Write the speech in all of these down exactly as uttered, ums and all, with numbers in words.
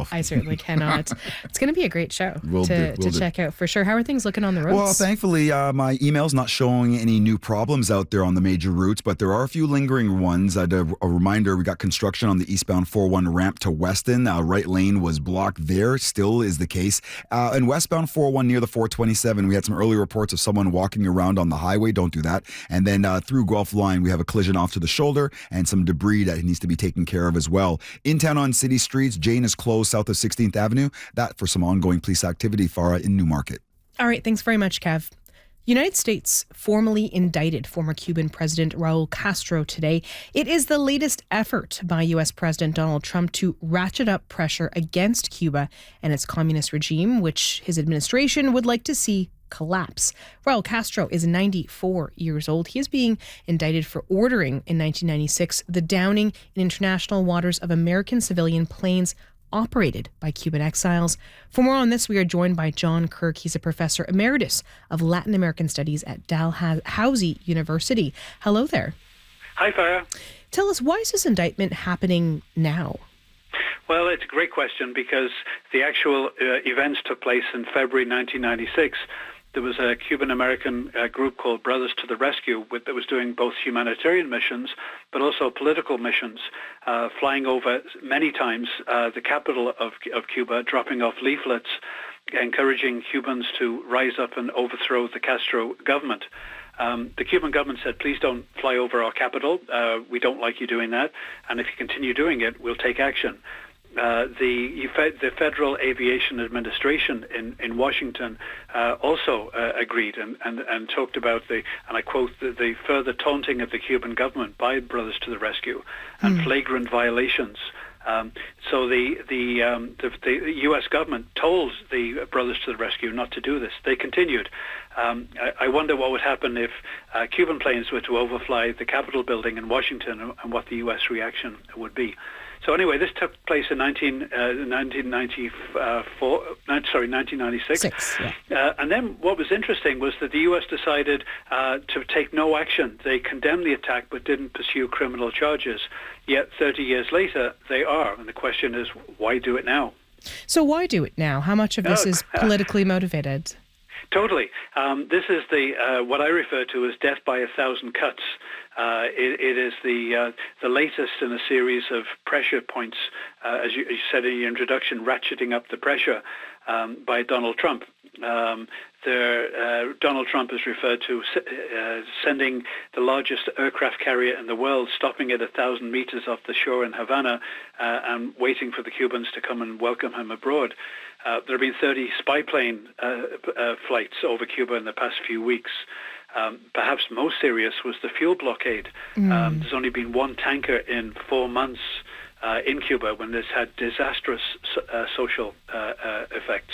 myself. I certainly cannot. It's going to be a great show Will to, do, will to do. check out for sure. How are things looking on the roads? Well, thankfully, uh, my email's not showing any new problems out there on the major routes, but there are a few lingering ones. Uh, a, a reminder, we got construction on the eastbound four oh one ramp to Weston. Uh, right lane was blocked there, still is the case. Uh, and westbound four oh one near the four twenty-seven, we had some early reports of someone walking around on the highway. Don't do that. And then uh, through Guelph Line, we have a collision off to the shoulder and some debris that needs to be taken care of as well. In town on city streets, Jane is closed south of sixteenth Avenue. That for some ongoing police activity far in Newmarket. All right, thanks very much, Kev. United States formally indicted former Cuban President Raul Castro today. It is the latest effort by U S President Donald Trump to ratchet up pressure against Cuba and its communist regime, which his administration would like to see collapse. Raul Castro is ninety-four years old. He is being indicted for ordering in nineteen ninety-six the downing in international waters of American civilian planes operated by Cuban exiles. For more on this, we are joined by John Kirk. He's a professor emeritus of Latin American Studies at Dalhousie University. Hello there. Hi, Farah. Tell us, why is this indictment happening now? Well, it's a great question because the actual uh, events took place in February nineteen ninety-six. There was a Cuban-American uh, group called Brothers to the Rescue with, that was doing both humanitarian missions but also political missions, uh, flying over many times uh, the capital of, of Cuba, dropping off leaflets, encouraging Cubans to rise up and overthrow the Castro government. Um, the Cuban government said, please don't fly over our capital. Uh, we don't like you doing that. And if you continue doing it, we'll take action. Uh, the, the Federal Aviation Administration in, in Washington uh, also uh, agreed and, and, and talked about the, and I quote, the, the further taunting of the Cuban government by Brothers to the Rescue and mm. flagrant violations. Um, so the the, um, the the U S government told the Brothers to the Rescue not to do this. They continued. Um, I, I wonder what would happen if uh, Cuban planes were to overfly the Capitol building in Washington and, and what the U S reaction would be. So anyway, this took place in nineteen, uh, nineteen ninety-four, sorry, nineteen ninety-six. Six, yeah. uh, and then what was interesting was that the U S decided uh, to take no action. They condemned the attack but didn't pursue criminal charges. Yet thirty years later, they are. And the question is, why do it now? So why do it now? How much of this oh, is politically motivated? Totally. Um, this is the uh, what I refer to as death by a thousand cuts. Uh, it, it is the uh, the latest in a series of pressure points, uh, as, you, as you said in your introduction, ratcheting up the pressure um, by Donald Trump. Um, there, uh, Donald Trump is referred to uh, sending the largest aircraft carrier in the world, stopping it a thousand meters off the shore in Havana, uh, and waiting for the Cubans to come and welcome him abroad. Uh, there have been thirty spy plane uh, uh, flights over Cuba in the past few weeks. Um, perhaps most serious was the fuel blockade. Mm. Um, there's only been one tanker in four months uh, in Cuba when this had disastrous uh, social uh, uh, effects.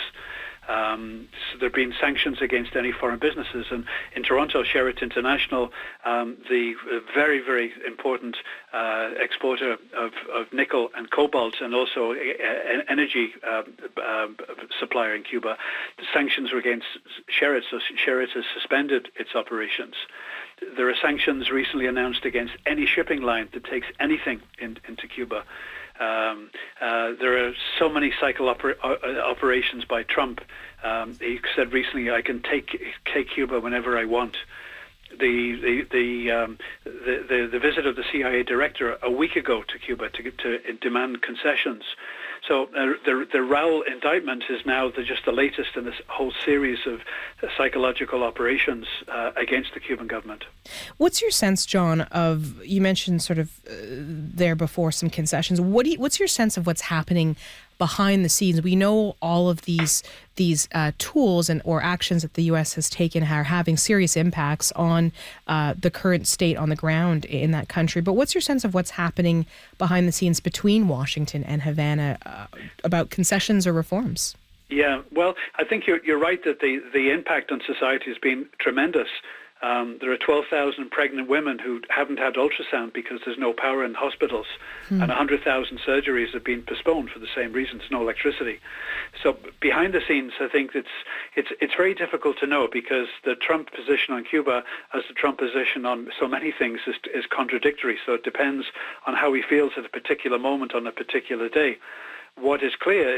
Um, so there have been sanctions against any foreign businesses. And in Toronto, Sherritt International, um, the very, very important uh, exporter of, of nickel and cobalt and also a, energy uh, uh, supplier in Cuba, the sanctions were against Sherritt, so Sherritt has suspended its operations. There are sanctions recently announced against any shipping line that takes anything in, into Cuba. Um, uh, there are so many cycle oper- uh, operations by Trump. Um, he said recently, "I can take take Cuba whenever I want." The the the, um, the the the visit of the C I A director a week ago to Cuba to to demand concessions. So uh, the the Raul indictment is now the, just the latest in this whole series of uh, psychological operations uh, against the Cuban government. What's your sense, John, of, you mentioned sort of uh, there before some concessions. What do you, what's your sense of what's happening behind the scenes? We know all of these these uh, tools and or actions that the U S has taken are having serious impacts on uh, the current state on the ground in that country. But what's your sense of what's happening behind the scenes between Washington and Havana uh, about concessions or reforms? Yeah, well, I think you're you're right that the, the impact on society has been tremendous. Um, there are twelve thousand pregnant women who haven't had ultrasound because there's no power in hospitals, hmm. and one hundred thousand surgeries have been postponed for the same reasons, no electricity. So behind the scenes, I think it's it's it's very difficult to know because the Trump position on Cuba, as the Trump position on so many things, is, is contradictory. So it depends on how he feels at a particular moment on a particular day. What is clear